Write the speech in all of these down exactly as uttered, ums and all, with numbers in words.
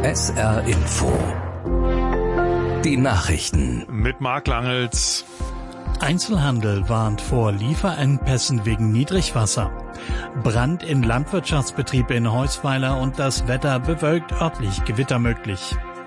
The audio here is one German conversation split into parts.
S R Info. Die Nachrichten. Mit Marc Langels. Einzelhandel warnt vor Lieferengpässen wegen Niedrigwasser. Brand in Landwirtschaftsbetrieb in Heusweiler und das Wetter bewölkt, örtlich Gewitter möglich.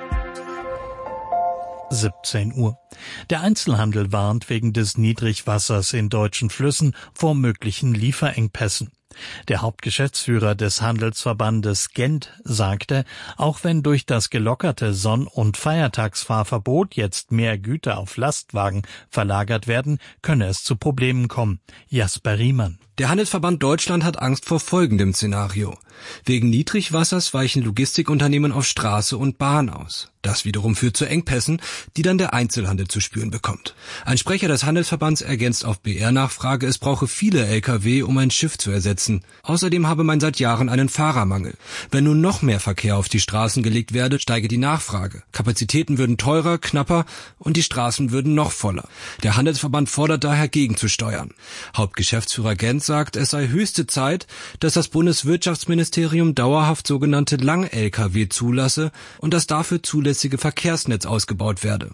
siebzehn Uhr. Der Einzelhandel warnt wegen des Niedrigwassers in deutschen Flüssen vor möglichen Lieferengpässen. Der Hauptgeschäftsführer des Handelsverbandes Gent sagte, auch wenn durch das gelockerte Sonn- und Feiertagsfahrverbot jetzt mehr Güter auf Lastwagen verlagert werden, könne es zu Problemen kommen. Jasper Riemann. Der Handelsverband Deutschland hat Angst vor folgendem Szenario. Wegen Niedrigwassers weichen Logistikunternehmen auf Straße und Bahn aus. Das wiederum führt zu Engpässen, die dann der Einzelhandel zu spüren bekommt. Ein Sprecher des Handelsverbands ergänzt auf B R-Nachfrage, es brauche viele L K W, um ein Schiff zu ersetzen. Außerdem habe man seit Jahren einen Fahrermangel. Wenn nun noch mehr Verkehr auf die Straßen gelegt werde, steige die Nachfrage. Kapazitäten würden teurer, knapper und die Straßen würden noch voller. Der Handelsverband fordert daher gegenzusteuern. Hauptgeschäftsführer Gent sagt, es sei höchste Zeit, dass das Bundeswirtschaftsministerium dauerhaft sogenannte Lang-L K W zulasse und das dafür zulässige Verkehrsnetz ausgebaut werde.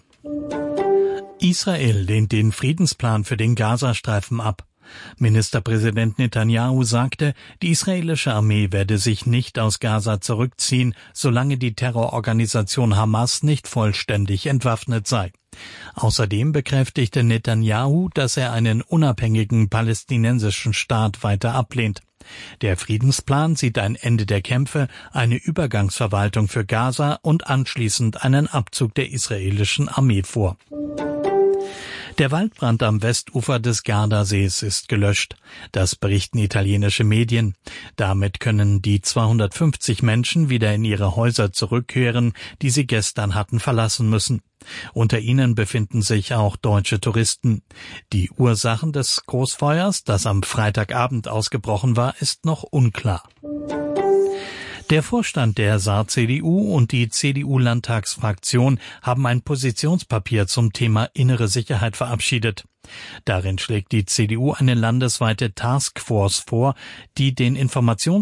Israel lehnt den Friedensplan für den Gazastreifen ab. Ministerpräsident Netanyahu sagte, die israelische Armee werde sich nicht aus Gaza zurückziehen, solange die Terrororganisation Hamas nicht vollständig entwaffnet sei. Außerdem bekräftigte Netanyahu, dass er einen unabhängigen palästinensischen Staat weiter ablehnt. Der Friedensplan sieht ein Ende der Kämpfe, eine Übergangsverwaltung für Gaza und anschließend einen Abzug der israelischen Armee vor. Der Waldbrand am Westufer des Gardasees ist gelöscht. Das berichten italienische Medien. Damit können die zweihundertfünfzig Menschen wieder in ihre Häuser zurückkehren, die sie gestern hatten verlassen müssen. Unter ihnen befinden sich auch deutsche Touristen. Die Ursachen des Großfeuers, das am Freitagabend ausgebrochen war, ist noch unklar. Der Vorstand der Saar C D U und die C D U-Landtagsfraktion haben ein Positionspapier zum Thema innere Sicherheit verabschiedet. Darin schlägt die C D U eine landesweite Taskforce vor, die den Informations